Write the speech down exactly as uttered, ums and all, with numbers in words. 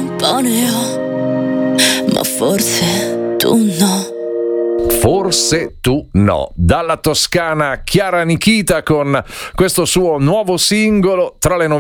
un po' ne ho, ma forse tu no. Forse tu no. Dalla Toscana Chiara Nichita con questo suo nuovo singolo. Tra le novità